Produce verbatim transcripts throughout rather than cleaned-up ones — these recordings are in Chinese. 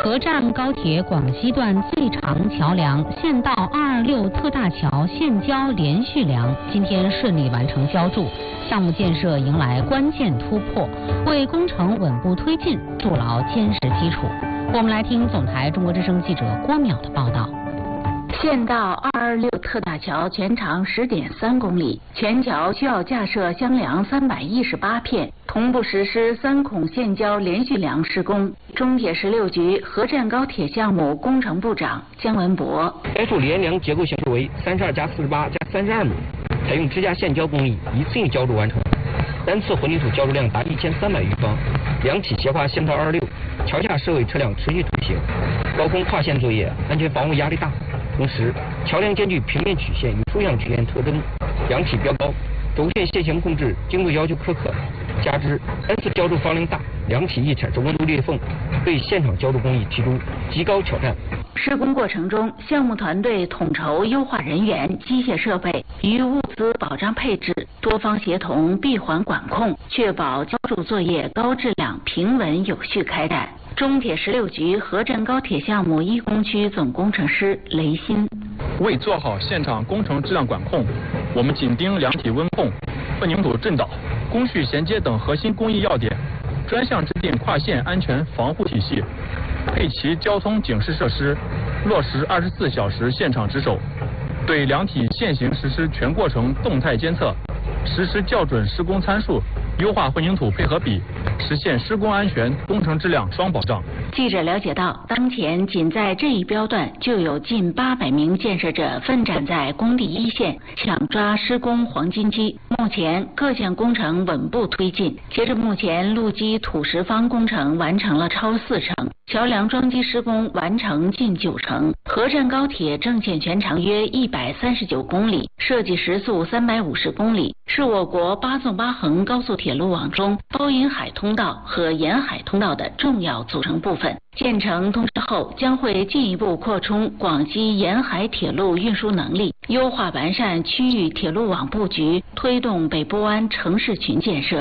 合站高铁广西段最长桥梁县道二二六特大桥现交连续梁今天顺利完成浇筑，项目建设迎来关键突破，为工程稳步推进筑牢坚实基础。我们来听总台中国之声记者郭淼的报道。 县道二二六特大桥全长十点三公里，全桥需要架设箱梁三百一十八片，同步实施三孔现交连续梁施工。中铁十六局合站高铁项目工程部长姜文博： 该处连梁结构形式为三十二加四十八加三十二米，采用支架现浇工艺，一次性浇筑完成，单次混凝土浇筑量达一千三百余方，梁体斜跨县道二二六，桥下设位车辆持续通行，高空跨线作业，安全防护压力大。同时，桥梁兼具平面曲线与竖向曲线特征，梁体标高，轴线线型控制精度要求苛刻，加之单次浇筑方量大，梁体易产生温度裂缝，对现场浇筑工艺提出极高挑战。 施工过程中，项目团队统筹优化人员、机械设备与物资保障配置，多方协同，闭环管控，确保浇筑作业高质量、平稳有序开展。中铁十六局合站高铁项目一工区总工程师雷鑫： 为做好现场工程质量管控，我们紧盯梁体温控、混凝土震导、工序衔接等核心工艺要点，专项制定跨线安全防护体系，配齐交通警示设施，落实二十四小时现场值守，对梁体现行实施全过程动态监测，实施校准施工参数，优化混凝土配合比，实现施工安全、工程质量双保障。 记者了解到，当前仅在这一标段就有近八百名建设者奋战在工地一线，抢抓施工黄金期。目前各项工程稳步推进，截至目前，路基土石方工程完成了超四成，桥梁桩基施工完成近九成。合站高铁正线全长约一百三十九公里，设计时速三百五十公里，是我国八纵八横高速铁路网中包银海通道和沿海通道的重要组成部分。建成通车后，将会进一步扩充广西沿海铁路运输能力，优化完善区域铁路网布局，推动北部湾城市群建设。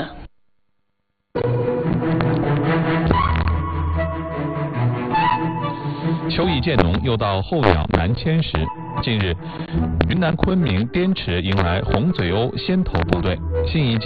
秋意渐浓，又到候鸟南迁时。近日，云南昆明滇池迎来红嘴鸥先头部队，新一届